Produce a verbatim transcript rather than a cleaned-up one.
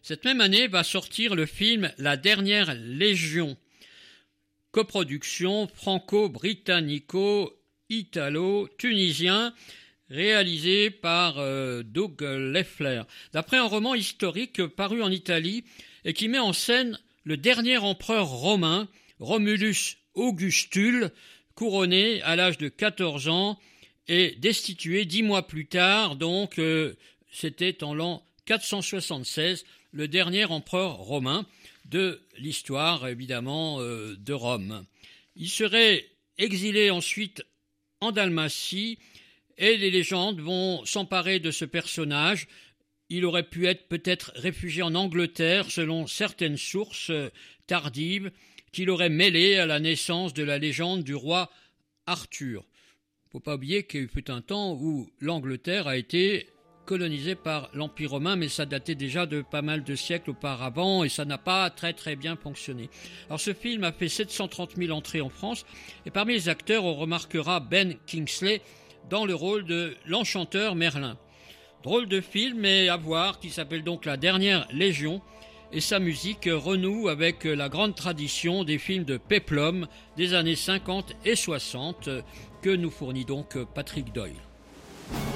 Cette même année va sortir le film La Dernière Légion, coproduction franco-britannico-italo-tunisien, réalisé par euh, Doug Leffler, d'après un roman historique paru en Italie et qui met en scène le dernier empereur romain, Romulus Augustule, couronné à l'âge de quatorze ans et destitué dix mois plus tard, donc euh, c'était en l'an quatre cent soixante-seize, le dernier empereur romain de l'histoire, évidemment, euh, de Rome. Il serait exilé ensuite en Dalmatie et les légendes vont s'emparer de ce personnage. Il aurait pu être peut-être réfugié en Angleterre, selon certaines sources euh, tardives, qu'il aurait mêlé à la naissance de la légende du roi Arthur. Il ne faut pas oublier qu'il fut un temps où l'Angleterre a été colonisée par l'Empire romain, mais ça datait déjà de pas mal de siècles auparavant et ça n'a pas très très bien fonctionné. Alors ce film a fait sept cent trente mille entrées en France et parmi les acteurs on remarquera Ben Kingsley dans le rôle de l'enchanteur Merlin. Drôle de film, mais à voir, qui s'appelle donc La Dernière Légion, et sa musique renoue avec la grande tradition des films de péplum des années cinquante et soixante que nous fournit donc Patrick Doyle.